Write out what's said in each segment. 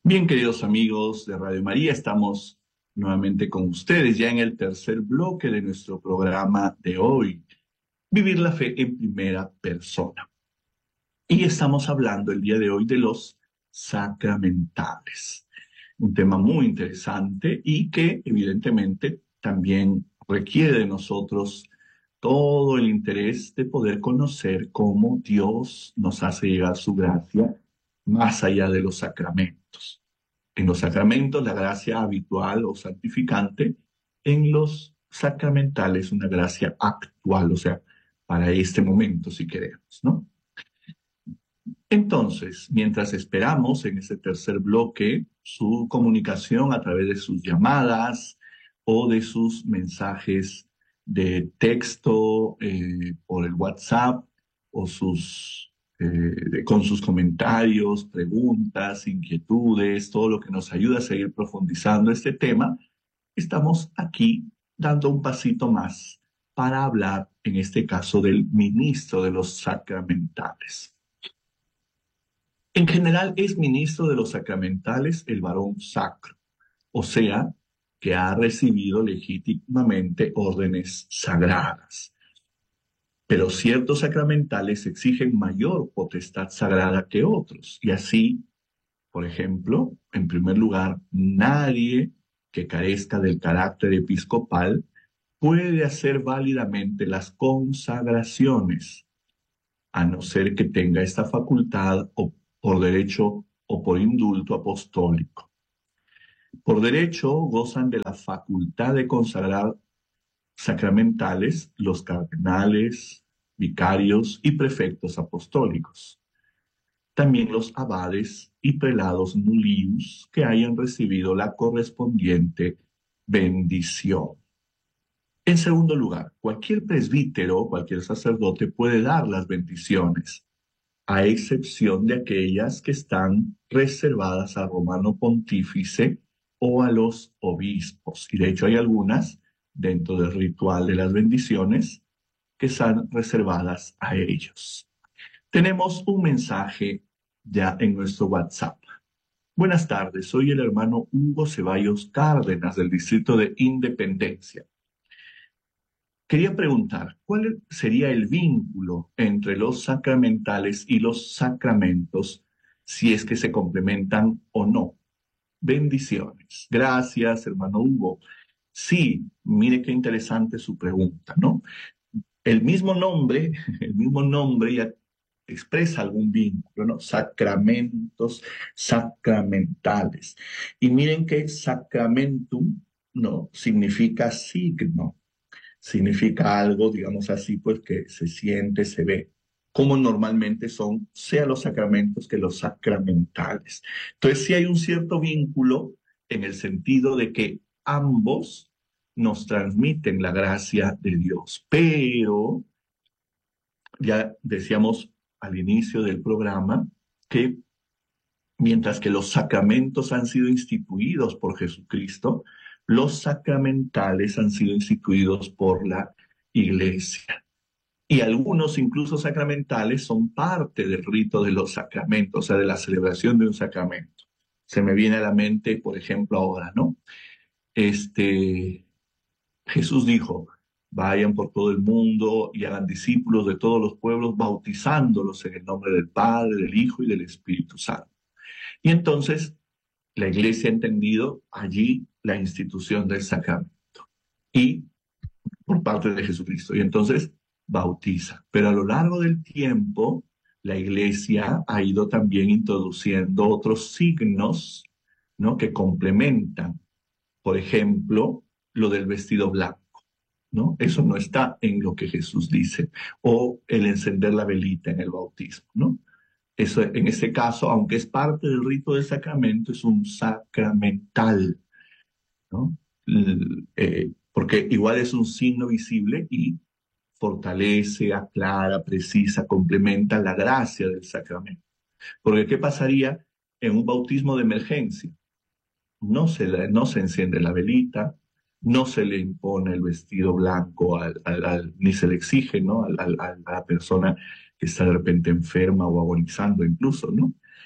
Bien, queridos amigos de Radio María, estamos nuevamente con ustedes ya en el tercer bloque de nuestro programa de hoy, Vivir la Fe en Primera Persona. Y estamos hablando el día de hoy de los sacramentales, un tema muy interesante y que evidentemente también requiere de nosotros todo el interés de poder conocer cómo Dios nos hace llegar su gracia más allá de los sacramentos. En los sacramentos, la gracia habitual o santificante; en los sacramentales, una gracia actual, o sea, para este momento, si queremos, ¿no? Entonces, mientras esperamos en ese tercer bloque su comunicación a través de sus llamadas o de sus mensajes de texto por el WhatsApp o con sus comentarios, preguntas, inquietudes, todo lo que nos ayuda a seguir profundizando este tema, estamos aquí dando un pasito más para hablar, en este caso, del ministro de los sacramentales. En general es ministro de los sacramentales el varón sacro, o sea, que ha recibido legítimamente órdenes sagradas. Pero ciertos sacramentales exigen mayor potestad sagrada que otros. Y así, por ejemplo, en primer lugar, nadie que carezca del carácter episcopal puede hacer válidamente las consagraciones, a no ser que tenga esta facultad o por derecho o por indulto apostólico. Por derecho gozan de la facultad de consagrar sacramentales los cardenales, vicarios y prefectos apostólicos. También los abades y prelados nullius que hayan recibido la correspondiente bendición. En segundo lugar, cualquier presbítero o cualquier sacerdote puede dar las bendiciones, a excepción de aquellas que están reservadas al romano pontífice o a los obispos. Y de hecho hay algunas dentro del ritual de las bendiciones que están reservadas a ellos. Tenemos un mensaje ya en nuestro WhatsApp. Buenas tardes, soy el hermano Hugo Ceballos Cárdenas del distrito de Independencia. Quería preguntar, ¿cuál sería el vínculo entre los sacramentales y los sacramentos, si es que se complementan o no? Bendiciones. Gracias, hermano Hugo. Sí, mire qué interesante su pregunta, ¿no? El mismo nombre, el mismo nombre ya expresa algún vínculo, ¿no? Sacramentos, sacramentales. Y miren que sacramentum, ¿no? Significa signo. Significa algo, digamos así, pues que se siente, se ve, como normalmente son, sea los sacramentos que los sacramentales. Entonces, sí hay un cierto vínculo en el sentido de que ambos nos transmiten la gracia de Dios, pero ya decíamos al inicio del programa que mientras que los sacramentos han sido instituidos por Jesucristo, los sacramentales han sido instituidos por la Iglesia. Y algunos, incluso sacramentales, son parte del rito de los sacramentos, o sea, de la celebración de un sacramento. Se me viene a la mente, por ejemplo, ahora, ¿no? Jesús dijo: vayan por todo el mundo y hagan discípulos de todos los pueblos, bautizándolos en el nombre del Padre, del Hijo y del Espíritu Santo. Y entonces la Iglesia ha entendido allí la institución del sacramento y por parte de Jesucristo. Y entonces bautiza. Pero a lo largo del tiempo, la Iglesia ha ido también introduciendo otros signos, ¿no?, que complementan. Por ejemplo, lo del vestido blanco, ¿no? Eso no está en lo que Jesús dice. O el encender la velita en el bautismo, ¿no? Eso, en ese caso, aunque es parte del rito del sacramento, es un sacramental, ¿no? Porque igual es un signo visible y fortalece, aclara, precisa, complementa la gracia del sacramento. Porque ¿qué pasaría en un bautismo de emergencia? No se enciende la velita, no se le impone el vestido blanco, ni se le exige, ¿no?, a la persona que está de repente enferma o agonizando incluso, ¿no?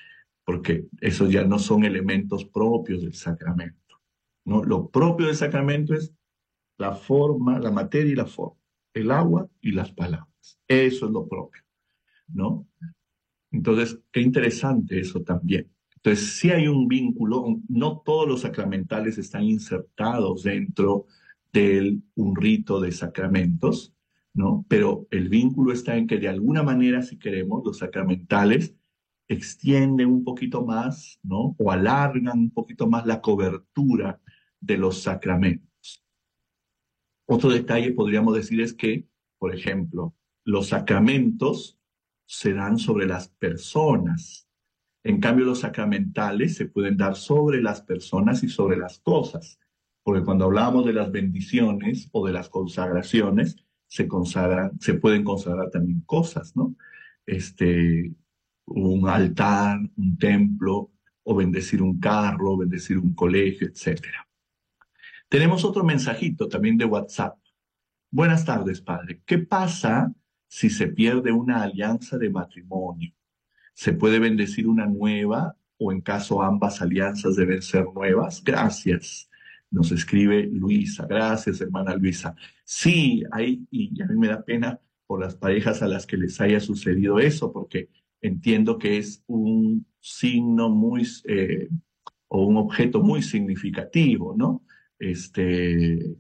porque esos ya no son elementos propios del sacramento, ¿no? Lo propio del sacramento es la forma, la materia y la forma, el agua y las palabras. Eso es lo propio, ¿no? Entonces, qué interesante eso también. Entonces, sí hay un vínculo, no todos los sacramentales están insertados dentro de un rito de sacramentos, ¿no? Pero el vínculo está en que de alguna manera, si queremos, los sacramentales extienden un poquito más, ¿no? O alargan un poquito más la cobertura de los sacramentos. Otro detalle podríamos decir es que, por ejemplo, los sacramentos se dan sobre las personas. En cambio, los sacramentales se pueden dar sobre las personas y sobre las cosas. Porque cuando hablamos de las bendiciones o de las consagraciones, se pueden consagrar también cosas, ¿no? Este, un altar, un templo, o bendecir un carro, bendecir un colegio, etcétera. Tenemos otro mensajito también de WhatsApp. Buenas tardes, padre. ¿Qué pasa si se pierde una alianza de matrimonio? ¿Se puede bendecir una nueva o en caso ambas alianzas deben ser nuevas? Gracias. Nos escribe Luisa. Gracias, hermana Luisa. Sí, hay, y a mí me da pena por las parejas a las que les haya sucedido eso, porque entiendo que es un signo muy, o un objeto muy significativo, ¿no? Este,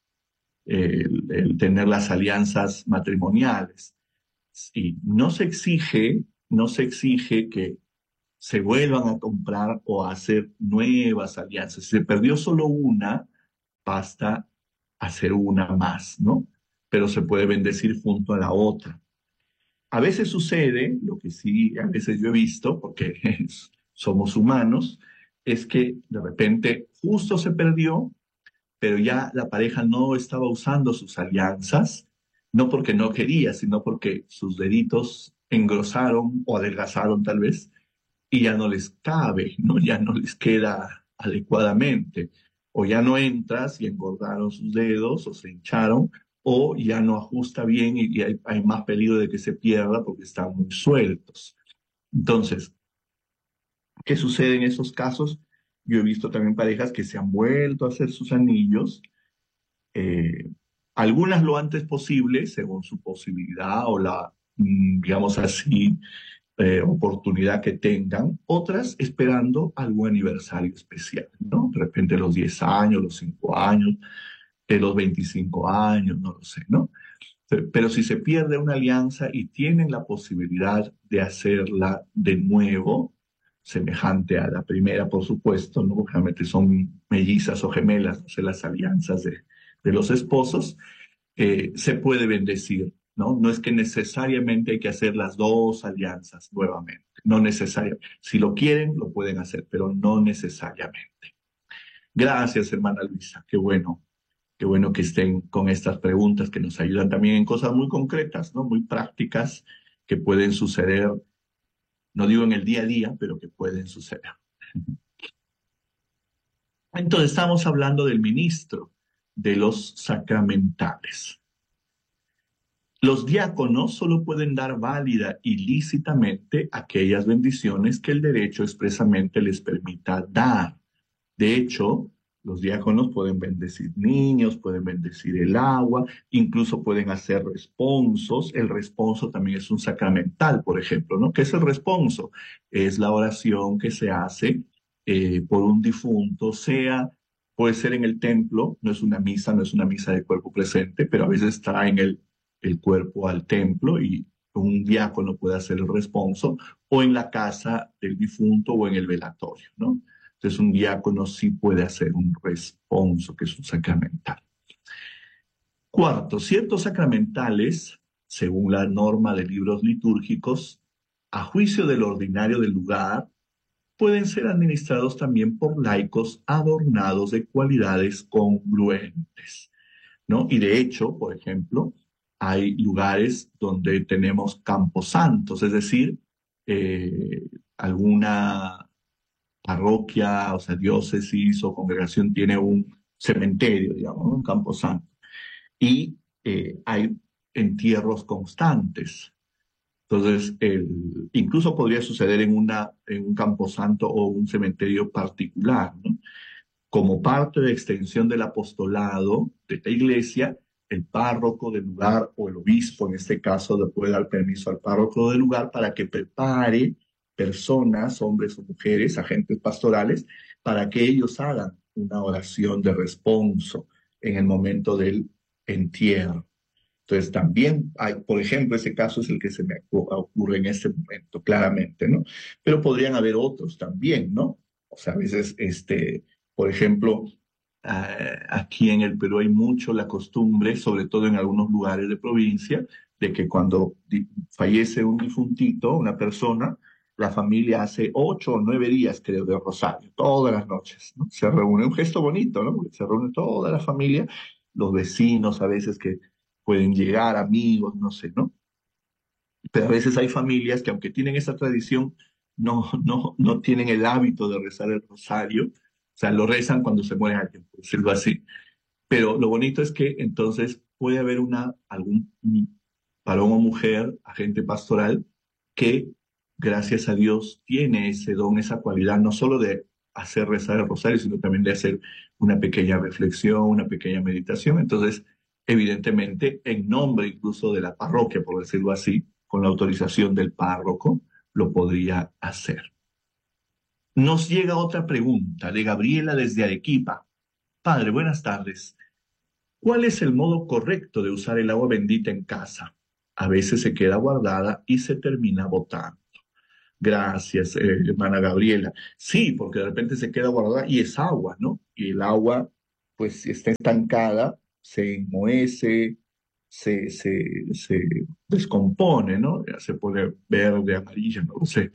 el tener las alianzas matrimoniales. Y no se exige que se vuelvan a comprar o a hacer nuevas alianzas. Si se perdió solo una, basta hacer una más, ¿no? Pero se puede bendecir junto a la otra. A veces sucede, lo que sí a veces yo he visto, porque somos humanos, es que de repente justo se perdió, pero ya la pareja no estaba usando sus alianzas, no porque no quería, sino porque sus deditos engrosaron o adelgazaron tal vez, y ya no les cabe, ¿no? Ya no les queda adecuadamente. O ya no entras y engordaron sus dedos o se hincharon, o ya no ajusta bien y hay más peligro de que se pierda porque están muy sueltos. Entonces, ¿qué sucede en esos casos? Yo he visto también parejas que se han vuelto a hacer sus anillos, eh, algunas lo antes posible, según su posibilidad o la, digamos así, oportunidad que tengan, otras esperando algún aniversario especial, ¿no? De repente los 10 años, los 5 años, los 25 años, no lo sé, ¿no? Pero si se pierde una alianza y tienen la posibilidad de hacerla de nuevo, semejante a la primera, por supuesto, ¿no? Realmente son mellizas o gemelas, no sé, las alianzas de los esposos, se puede bendecir, ¿no? No es que necesariamente hay que hacer las dos alianzas nuevamente, no necesariamente. Si lo quieren, lo pueden hacer, pero no necesariamente. Gracias, hermana Luisa, qué bueno que estén con estas preguntas que nos ayudan también en cosas muy concretas, ¿no? Muy prácticas que pueden suceder, no digo en el día a día, pero que pueden suceder. Entonces, estamos hablando del ministro de los sacramentales. Los diáconos solo pueden dar válida y lícitamente aquellas bendiciones que el derecho expresamente les permita dar. De hecho, los diáconos pueden bendecir niños, pueden bendecir el agua, incluso pueden hacer responsos. El responso también es un sacramental, por ejemplo, ¿no? ¿Qué es el responso? Es la oración que se hace por un difunto, puede ser en el templo, no es una misa, no es una misa de cuerpo presente, pero a veces traen el cuerpo al templo y un diácono puede hacer el responso, o en la casa del difunto o en el velatorio, ¿no? Entonces un diácono sí puede hacer un responso, que es un sacramental. Cuarto, ciertos sacramentales, según la norma de libros litúrgicos, a juicio del ordinario del lugar, pueden ser administrados también por laicos adornados de cualidades congruentes, ¿no? Y de hecho, por ejemplo, hay lugares donde tenemos camposantos, es decir, alguna parroquia, o sea, diócesis o congregación tiene un cementerio, digamos, ¿no? Un camposanto. Y hay entierros constantes. Entonces, incluso podría suceder en un camposanto o un cementerio particular, ¿no? Como parte de extensión del apostolado de la iglesia, el párroco del lugar o el obispo, en este caso, le puede dar permiso al párroco del lugar para que prepare personas, hombres o mujeres, agentes pastorales, para que ellos hagan una oración de responso en el momento del entierro. Entonces también hay, por ejemplo, ese caso es el que se me ocurre en este momento, claramente, ¿no? Pero podrían haber otros también, ¿no? O sea, a veces, por ejemplo, aquí en el Perú hay mucho la costumbre, sobre todo en algunos lugares de provincia, de que cuando fallece un difuntito, una persona, la familia hace 8 o 9 días, creo, de rosario, todas las noches, ¿no? Se reúne, un gesto bonito, ¿no? Porque se reúne toda la familia, los vecinos a veces que pueden llegar, amigos, no sé, ¿no? Pero a veces hay familias que aunque tienen esa tradición, no tienen el hábito de rezar el rosario, o sea, lo rezan cuando se muere alguien, por decirlo así. Pero lo bonito es que entonces puede haber algún varón o mujer, agente pastoral, que gracias a Dios tiene ese don, esa cualidad, no solo de hacer rezar el rosario, sino también de hacer una pequeña reflexión, una pequeña meditación. Entonces, evidentemente, en nombre incluso de la parroquia, por decirlo así, con la autorización del párroco, lo podría hacer. Nos llega otra pregunta de Gabriela desde Arequipa. Padre, buenas tardes. ¿Cuál es el modo correcto de usar el agua bendita en casa? A veces se queda guardada y se termina botando. Gracias, hermana Gabriela. Sí, porque de repente se queda guardada y es agua, ¿no? Y el agua, pues, si está estancada, se enmohece, se descompone, ¿no? Ya se pone verde, amarilla, no lo sé.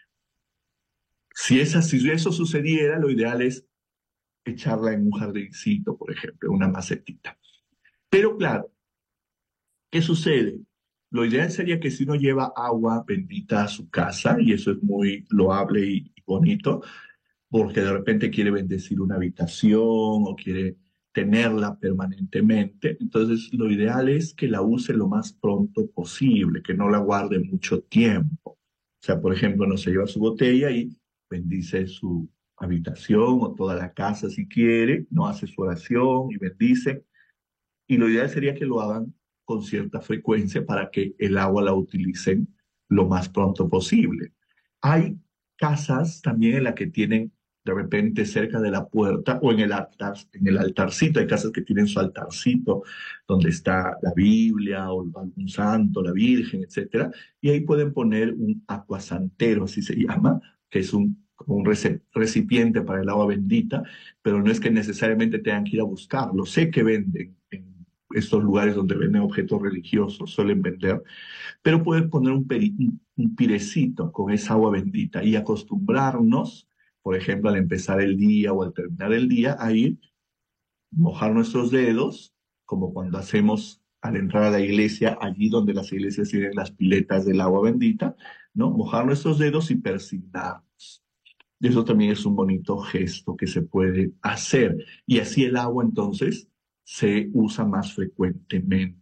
Si eso sucediera, lo ideal es echarla en un jardincito, por ejemplo, una macetita. Pero claro, ¿qué sucede? Lo ideal sería que si uno lleva agua bendita a su casa, y eso es muy loable y bonito, porque de repente quiere bendecir una habitación o quiere tenerla permanentemente, entonces lo ideal es que la use lo más pronto posible, que no la guarde mucho tiempo. O sea, por ejemplo, no se lleva su botella y bendice su habitación o toda la casa si quiere, no hace su oración y bendice, y lo ideal sería que lo hagan con cierta frecuencia para que el agua la utilicen lo más pronto posible. Hay casas también en las que tienen de repente cerca de la puerta o en el altarcito, hay casas que tienen su altarcito donde está la Biblia o algún santo, la Virgen, etcétera, y ahí pueden poner un aguasantero, así se llama, que es como un recipiente para el agua bendita, pero no es que necesariamente tengan que ir a buscarlo. Sé que venden en estos lugares donde venden objetos religiosos, suelen vender, pero puedes poner un pirecito con esa agua bendita y acostumbrarnos, por ejemplo, al empezar el día o al terminar el día, a ir, mojar nuestros dedos, como cuando hacemos al entrar a la iglesia, allí donde las iglesias tienen las piletas del agua bendita, ¿no? Mojar nuestros dedos y persignarnos. Y eso también es un bonito gesto que se puede hacer. Y así el agua entonces se usa más frecuentemente.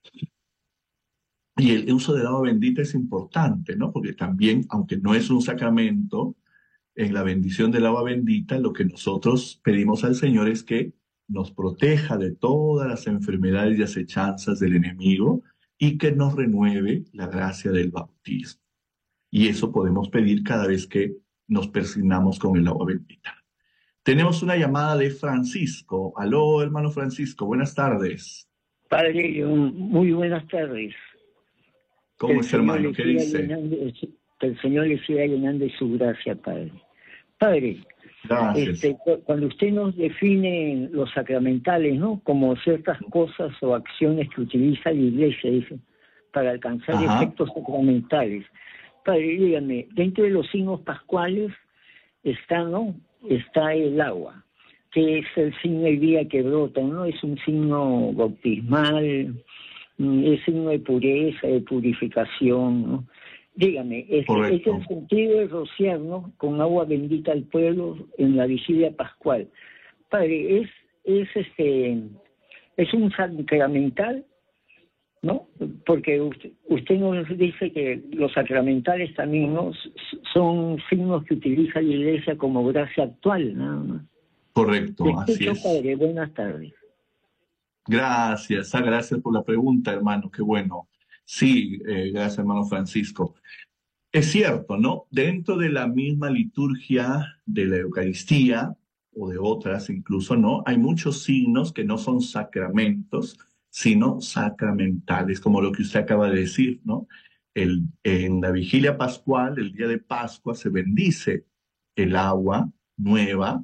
Y el uso del agua bendita es importante, ¿no? Porque también, aunque no es un sacramento, en la bendición del agua bendita, lo que nosotros pedimos al Señor es que nos proteja de todas las enfermedades y acechanzas del enemigo y que nos renueve la gracia del bautismo. Y eso podemos pedir cada vez que nos persignamos con el agua bendita. Tenemos una llamada de Francisco. Aló, hermano Francisco, buenas tardes. Padre, muy buenas tardes. Que ¿Cómo el está, Señor hermano? le ¿Qué siga dice? llenando, que el Señor le siga llenando de su gracia, Padre. Padre, Gracias. cuando usted nos define los sacramentales, ¿no? Como ciertas cosas o acciones que utiliza la Iglesia, dice, para alcanzar Ajá. efectos sacramentales. Padre, dígame, dentro de los signos pascuales está, ¿no? Está el agua, que es el signo del día que brota, ¿no? Es un signo bautismal, es signo de pureza, de purificación, ¿no? Dígame, es Correcto. el sentido de rociar, ¿no? Con agua bendita al pueblo en la vigilia pascual. Padre, es un sacramental, ¿no? Porque usted nos dice que los sacramentales también, ¿no?, son signos que utiliza la Iglesia como gracia actual, nada más. Te Correcto, así escucho, es. padre. Buenas tardes. Gracias, gracias por la pregunta, hermano, qué bueno. Sí, gracias, hermano Francisco. Es cierto, ¿no? Dentro de la misma liturgia de la Eucaristía, o de otras incluso, ¿no? Hay muchos signos que no son sacramentos, sino sacramentales, como lo que usted acaba de decir, ¿no? En la vigilia pascual, el día de Pascua, se bendice el agua nueva.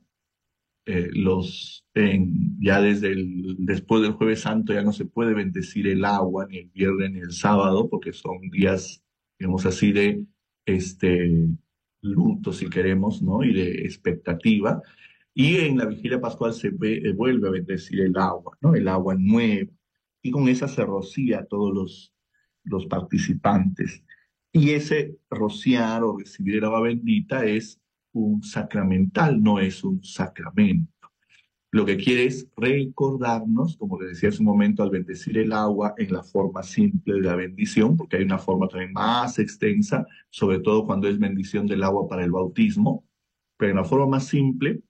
Ya después del Jueves Santo ya no se puede bendecir el agua, ni el viernes ni el sábado, porque son días, digamos así, de este, luto, si queremos, ¿no? Y de expectativa. Y en la vigilia pascual vuelve a bendecir el agua, ¿no? El agua nueva. Y con esa se rocía a todos los participantes. Y ese rociar o recibir el agua bendita es un sacramental, no es un sacramento. Lo que quiere es recordarnos, como le decía hace un momento, al bendecir el agua en la forma simple de la bendición, porque hay una forma también más extensa, sobre todo cuando es bendición del agua para el bautismo, pero en la forma más simple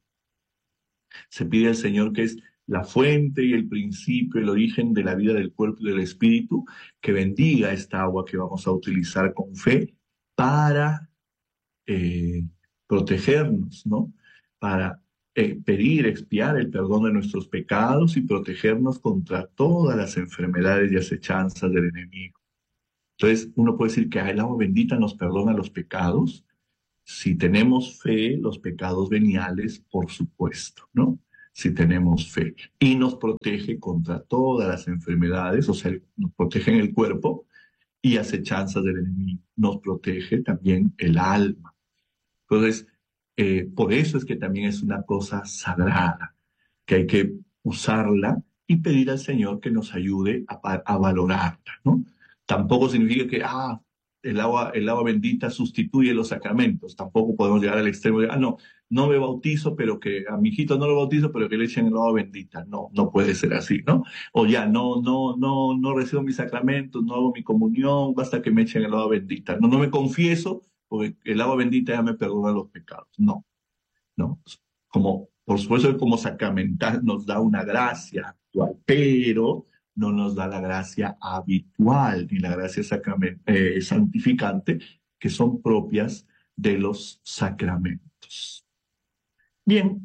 se pide al Señor, que es la fuente y el principio, el origen de la vida del cuerpo y del espíritu, que bendiga esta agua que vamos a utilizar con fe para eh, protegernos, ¿no? Para pedir, expiar el perdón de nuestros pecados y protegernos contra todas las enfermedades y acechanzas del enemigo. Entonces, uno puede decir que el agua bendita nos perdona los pecados. Si tenemos fe, los pecados veniales, por supuesto, ¿no? Si tenemos fe. Y nos protege contra todas las enfermedades, o sea, nos protege en el cuerpo y acechanzas del enemigo. Nos protege también el alma. Entonces, por eso es que también es una cosa sagrada, que hay que usarla y pedir al Señor que nos ayude a valorarla, ¿no? Tampoco significa que, el agua bendita sustituye los sacramentos. Tampoco podemos llegar al extremo de, no, no me bautizo, pero que a mi hijito no lo bautizo, pero que le echen el agua bendita. No, no puede ser así, ¿no? O ya, no recibo mis sacramentos, no hago mi comunión, basta que me echen el agua bendita. No, no me confieso, porque el agua bendita ya me perdona los pecados. No, no. Como, por supuesto que como sacramental nos da una gracia actual, pero no nos da la gracia habitual ni la gracia santificante que son propias de los sacramentos. Bien,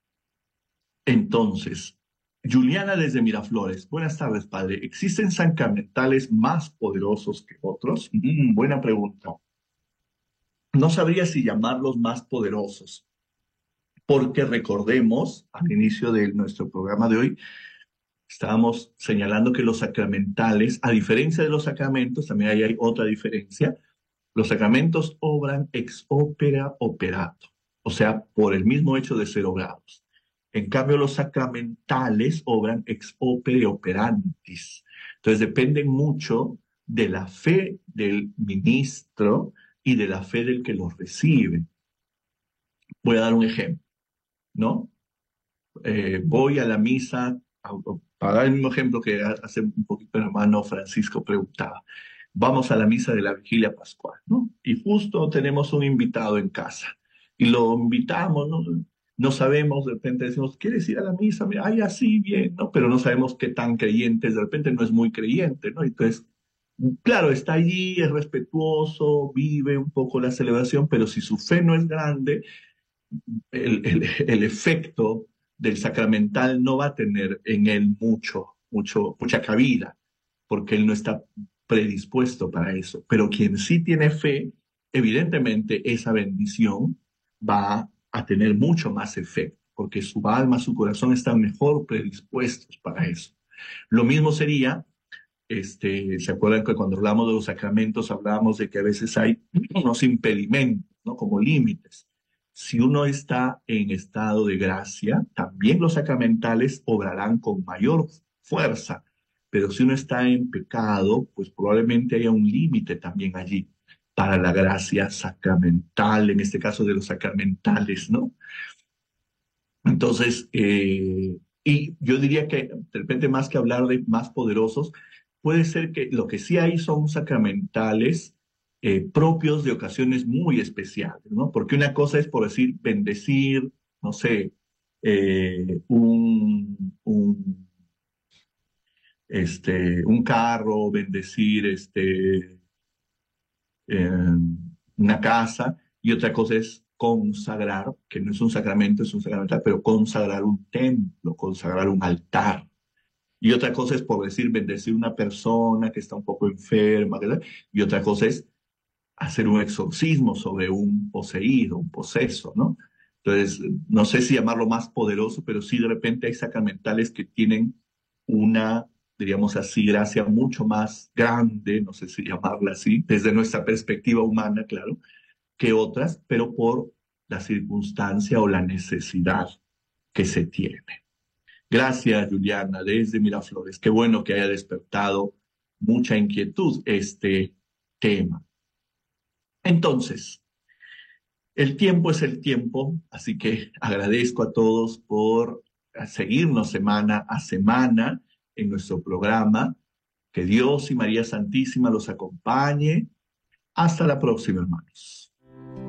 entonces, Juliana desde Miraflores. Buenas tardes, padre. ¿Existen sacramentales más poderosos que otros? Buena pregunta. No sabría si llamarlos más poderosos, porque recordemos, al inicio de nuestro programa de hoy, estábamos señalando que los sacramentales, a diferencia de los sacramentos, también hay otra diferencia. Los sacramentos obran ex opere operato, o sea, por el mismo hecho de ser obrados. En cambio, los sacramentales obran ex opere operantis. Entonces, dependen mucho de la fe del ministro y de la fe del que los recibe. Voy a dar un ejemplo, ¿no? Voy a la misa, para dar el mismo ejemplo que hace un poquito el hermano Francisco preguntaba. Vamos a la misa de la vigilia pascual, ¿no? Y justo tenemos un invitado en casa. Y lo invitamos, ¿no? No sabemos, de repente decimos, ¿quieres ir a la misa? Ay, así, bien, ¿no? Pero no sabemos qué tan creyente es, de repente no es muy creyente, ¿no? Entonces, claro, está allí, es respetuoso, vive un poco la celebración, pero si su fe no es grande, el efecto del sacramental no va a tener en él mucha cabida, porque él no está predispuesto para eso. Pero quien sí tiene fe, evidentemente esa bendición va a tener mucho más efecto, porque su alma, su corazón están mejor predispuestos para eso. Lo mismo sería, ¿se acuerdan que cuando hablamos de los sacramentos hablábamos de que a veces hay unos impedimentos, ¿no? Como límites. Si uno está en estado de gracia, también los sacramentales obrarán con mayor fuerza. Pero si uno está en pecado, pues probablemente haya un límite también allí para la gracia sacramental, en este caso de los sacramentales, ¿no? Entonces, y yo diría que de repente más que hablar de más poderosos, puede ser que lo que sí hay son sacramentales propios de ocasiones muy especiales, ¿no? Porque una cosa es, por decir, bendecir, no sé, un carro, bendecir una casa, y otra cosa es consagrar, que no es un sacramento, es un sacramental, pero consagrar un templo, consagrar un altar. Y otra cosa es, por decir, bendecir una persona que está un poco enferma, ¿verdad? Y otra cosa es hacer un exorcismo sobre un poseído, un poseso, ¿no? Entonces, no sé si llamarlo más poderoso, pero sí de repente hay sacramentales que tienen una, diríamos así, gracia mucho más grande, no sé si llamarla así, desde nuestra perspectiva humana, claro, que otras, pero por la circunstancia o la necesidad que se tiene. Gracias, Juliana, desde Miraflores. Qué bueno que haya despertado mucha inquietud este tema. Entonces, el tiempo es el tiempo, así que agradezco a todos por seguirnos semana a semana en nuestro programa. Que Dios y María Santísima los acompañe. Hasta la próxima, hermanos.